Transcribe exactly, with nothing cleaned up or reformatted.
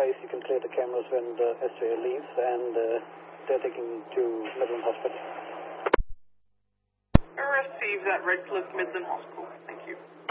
advise you can clear the cameras when the S J A leaves, and uh, they're taking to Midland Hospital. I received that Red Cliff Midland Hospital. Thank you.